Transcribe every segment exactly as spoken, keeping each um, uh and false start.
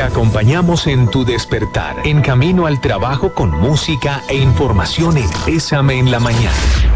acompañamos en tu despertar, en camino al trabajo con música e información en Bésame en la Mañana.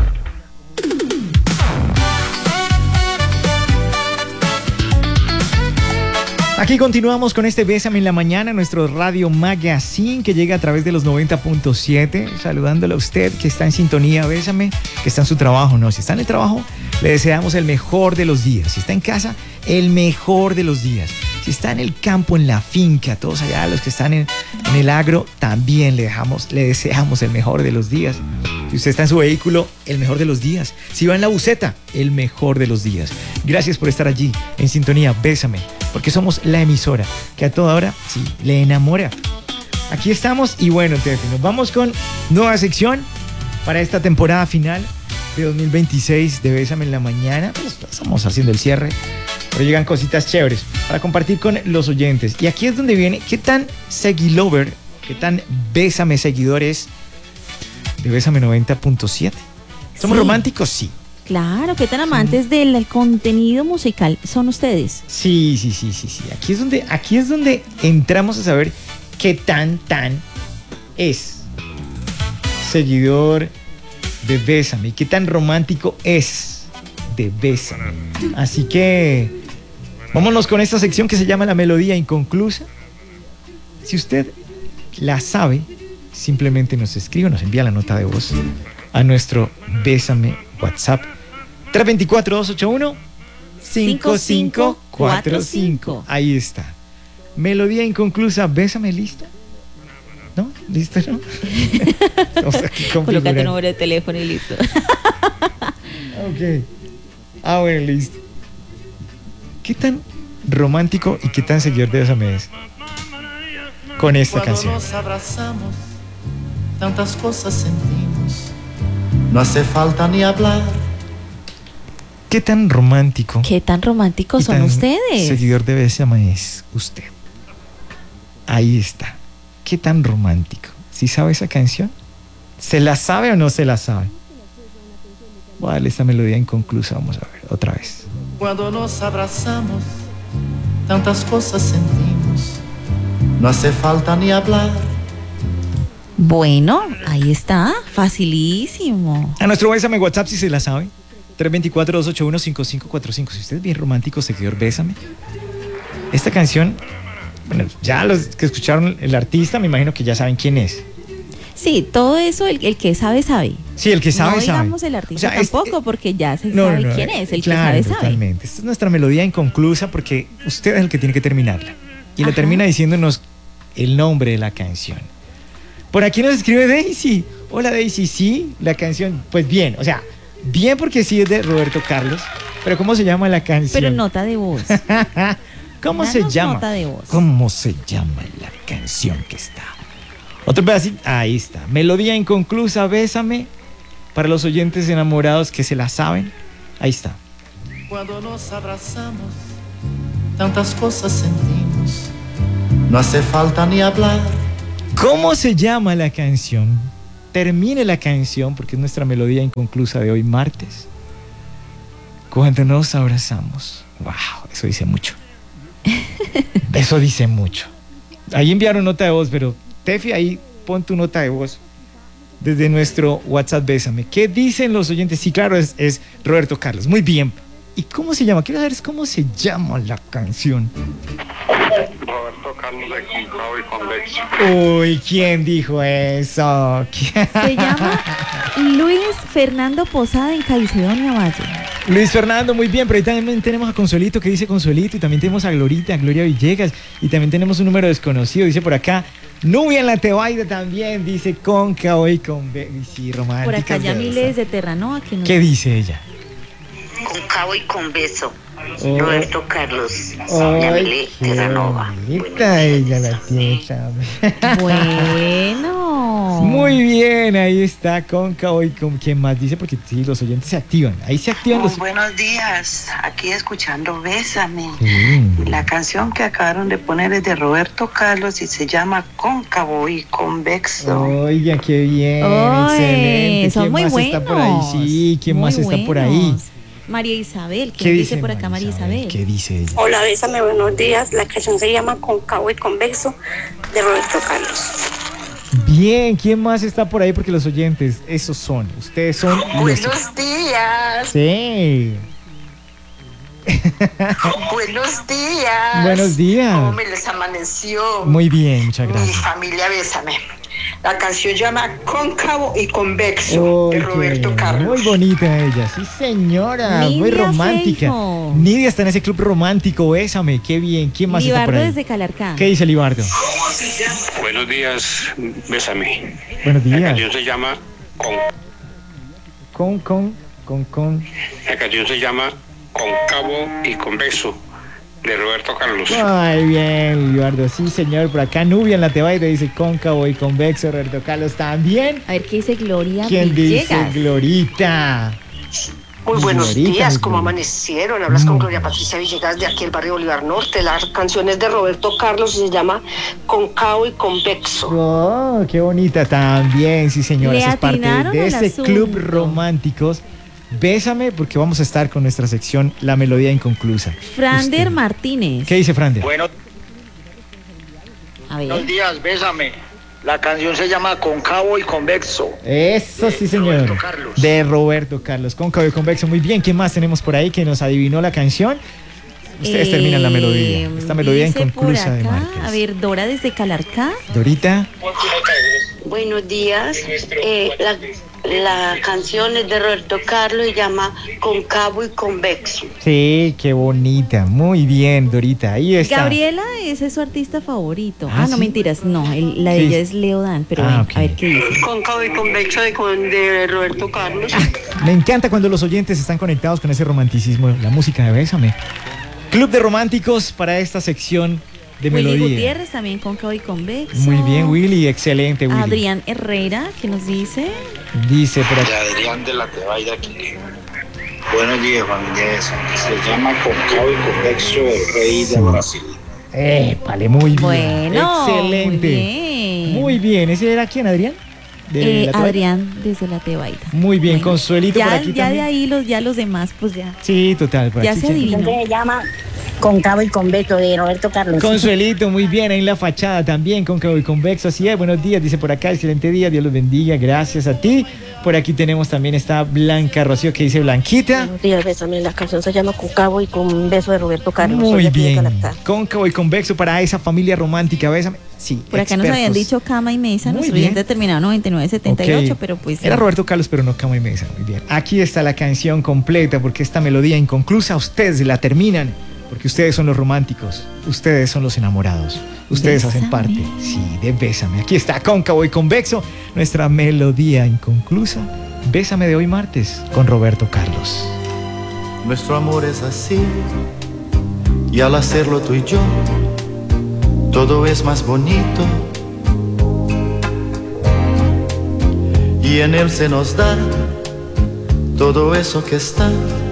Aquí continuamos con este Bésame en la Mañana, nuestro Radio Magazine que llega a través de los noventa punto siete, saludándole a usted que está en sintonía, Bésame, que está en su trabajo, no, si está en el trabajo, le deseamos el mejor de los días, si está en casa, el mejor de los días, si está en el campo, en la finca, todos allá los que están en, en el agro, también le, dejamos, le deseamos el mejor de los días. Si usted está en su vehículo, el mejor de los días. Si va en la buseta, el mejor de los días. Gracias por estar allí, en sintonía, Bésame, porque somos la emisora que a toda hora, sí, le enamora. Aquí estamos y bueno, Tefi, nos vamos con nueva sección para esta temporada final de dos mil veintiséis de Bésame en la Mañana. Pues estamos haciendo el cierre, pero llegan cositas chéveres para compartir con los oyentes. Y aquí es donde viene, ¿qué tan seguilover, qué tan Bésame seguidores de Bésame noventa punto siete? ¿Somos sí. románticos? Sí. Claro, ¿qué tan amantes sí. del contenido musical son ustedes? Sí, sí, sí, sí, sí. Aquí es donde, aquí es donde entramos a saber qué tan, tan es seguidor de Bésame y qué tan romántico es de Bésame. Así que vámonos con esta sección que se llama La Melodía Inconclusa. Si usted la sabe, simplemente nos escribe, nos envía la nota de voz a nuestro Bésame WhatsApp tres dos cuatro, dos ocho uno, cinco cinco cuatro cinco. Ahí está. Melodía inconclusa, Bésame, ¿lista? ¿No? ¿Lista, no? O sea, coloca tu número de teléfono y listo. Ok. Ah, bueno, listo. ¿Qué tan romántico y qué tan seguidor de Bésame es con esta Cuando canción? Nos abrazamos, tantas cosas sentimos, no hace falta ni hablar. ¿Qué tan romántico? ¿Qué tan románticos son ustedes? Seguidor de Bésame es usted. Ahí está. ¿Qué tan romántico? ¿Sí sabe esa canción? ¿Se la sabe o no se la sabe? Voy a darle esta melodía inconclusa. Vamos a ver, otra vez. Cuando nos abrazamos, tantas cosas sentimos, no hace falta ni hablar. Bueno, ahí está, facilísimo. A nuestro Bésame WhatsApp si se la sabe. tres dos cuatro, dos ocho uno, cinco cinco cuatro cinco. Si usted es bien romántico, seguidor, Bésame. Esta canción, bueno, ya los que escucharon el artista, me imagino que ya saben quién es. Sí, todo eso, el, el que sabe, sabe. Sí, el que sabe, no sabe. No digamos el artista o sea, tampoco, este, porque ya se no, sabe no, no, quién es, el claro, que sabe, sabe. Totalmente. Esta es nuestra melodía inconclusa porque usted es el que tiene que terminarla. Y Ajá. la termina diciéndonos el nombre de la canción. Por aquí nos escribe Daisy. Hola Daisy, sí, la canción, pues bien, o sea, bien porque sí es de Roberto Carlos, pero ¿cómo se llama la canción? Pero nota de voz. ¿Cómo Danos se llama? Nota de voz. ¿Cómo se llama la canción que está? Otro pedacito, ahí está. Melodía inconclusa, Bésame, para los oyentes enamorados que se la saben. Ahí está. Cuando nos abrazamos, tantas cosas sentimos, no hace falta ni hablar. ¿Cómo se llama la canción? Termine la canción porque es nuestra melodía inconclusa de hoy martes. Cuando nos abrazamos. Wow, eso dice mucho. Eso dice mucho. Ahí enviaron nota de voz, pero Tefi, ahí pon tu nota de voz desde nuestro WhatsApp Bésame. ¿Qué dicen los oyentes? Sí, claro, es, es Roberto Carlos. Muy bien. ¿Y cómo se llama? Quiero saber cómo se llama la canción. Roberto Carlos de Concavo y Convexo. Uy, ¿quién dijo eso? Se llama Luis Fernando Posada en Caicedonia Valle. Luis Fernando, muy bien, pero ahí también tenemos a Consuelito, que dice Consuelito, y también tenemos a Glorita, a Gloria Villegas, y también tenemos un número desconocido, dice por acá, Nubia en la Tebaida también, dice Cóncavo y con sí, romántica. Por acá ya Miles de Terranova. Que no... ¿Qué dice ella? Concavo y con beso. Oh. Roberto Carlos. Oh, Yamile Terranova. Ella la tiene. Bueno. Muy bien, ahí está Cóncavo y con quién más dice, porque sí, los oyentes se activan. Ahí se activan Muy los... buenos días. Aquí escuchando Bésame. Sí. La canción que acabaron de poner es de Roberto Carlos y se llama Cóncavo y Convexo. Oiga, qué bien. Oy, excelente. son ¿Quién muy más buenos. está por ahí? Sí, ¿quién muy más está buenos. por ahí? María Isabel, ¿qué ¿Qué dice dice por acá María Isabel? ¿Qué dice ella? Hola, bésame, buenos días. La canción se llama Cóncavo y Convexo de Roberto Carlos. Bien, ¿quién más está por ahí? Porque los oyentes, esos son, ustedes son los... Buenos días. Sí. Buenos días. Buenos días. ¿Cómo me les amaneció? Muy bien, muchas Mi gracias. familia, bésame. La canción llama Cóncavo y Convexo Oh, de Roberto qué Carlos. Muy bonita ella, sí señora, Nidia muy romántica. Seijo. Nidia está en ese club romántico, bésame, qué bien. ¿Quién más está por Libardo ahí? desde Calarcá. ¿Qué dice Libardo? Buenos días, bésame. Buenos La días. canción se llama Con. Con, con, con, con. La canción se llama Cóncavo y Convexo de Roberto Carlos. Ay, bien, Libardo, sí señor. Por acá Nubia en la Tebaida dice cóncavo y convexo, Roberto Carlos también. A ver qué dice Gloria ¿Quién dice Villegas. Glorita? Muy buenos Glorita, días, mi ¿cómo Gloria. amanecieron? Hablas con Mm. Gloria Patricia Villegas de aquí el barrio Bolívar Norte. La canción es de Roberto Carlos y se llama Cóncavo y Convexo. Oh, qué bonita también, sí señora. Le Esa es parte atinaron de al ese club asunto. románticos. Bésame porque vamos a estar con nuestra sección La Melodía Inconclusa. Frander Usted. Martínez. ¿Qué dice Frander? Buenos A ver. días, bésame. La canción se llama Cóncavo y Convexo. Eso sí, señor. Roberto Carlos. De Roberto Carlos. Cóncavo y convexo. Muy bien. ¿Quién más tenemos por ahí que nos adivinó la canción? Ustedes Eh, terminan la melodía. Esta melodía dice inconclusa por de acá, Márquez. A ver, Dora desde Calarcá. Dorita. Buenos días. Eh, la, la canción es de Roberto Carlos y llama Cóncavo y Convexo. Sí, qué bonita. Muy bien, Dorita. Ahí está. Gabriela, ese es su artista favorito. Ah, Ah, no, ¿sí? mentiras. No, el- la de Sí. ella es Leo Dan, pero Ah, bueno, ok. a ver qué dice. Cóncavo y Convexo de, con- de Roberto Carlos. Me encanta cuando los oyentes están conectados con ese romanticismo, la música de Bésame. Club de románticos para esta sección de Willy melodía. Gutiérrez también con Cabo y Convexo. Muy bien, Willy, excelente, Willy. Adrián Herrera, que nos dice. Dice por aquí. Adrián de la Tebaida aquí. Buenos días, familia. Se llama Cóncavo y Convexo, el rey de Brasil. Eh, vale, muy bien. Bueno, excelente. muy bien. Muy bien. ¿Ese era quién, Adrián? De Eh, la Tebaida. Adrián desde la Tebaida. Muy bien, Bueno, Consuelito ya, por aquí ya también. de ahí los, ya los demás, pues ya. Sí, total. Por Ya aquí se quién- adivinó. Se llama Cóncavo y Convexo de Roberto Carlos. Consuelito, muy bien, ahí en la fachada también, cóncavo y convexo, así es, buenos días, dice por acá, excelente día, Dios los bendiga, gracias a ti. Por aquí tenemos también esta Blanca Rocío que dice Blanquita. Buenos días, bésame. La canción se llama Cóncavo y Convexo de Roberto Carlos. Soy Muy de aquí de bien, Calarcá. cóncavo y convexo para esa familia romántica, bésame. Sí, Por acá nos expertos. habían dicho cama y mesa, Muy nuestro bien. oyente terminado noventa y nueve setenta y ocho, Ok. pero pues. Era ya. Roberto Carlos, pero no cama y mesa, muy bien. Aquí está la canción completa, porque esta melodía inconclusa ustedes la terminan, porque ustedes son los románticos, ustedes son los enamorados, ustedes hacen Bésame. parte, sí, de Bésame. Aquí está cóncavo y convexo, nuestra melodía inconclusa. Bésame de hoy martes con Roberto Carlos. Nuestro amor es así, y al hacerlo tú y yo, todo es más bonito. Y en él se nos da todo eso que está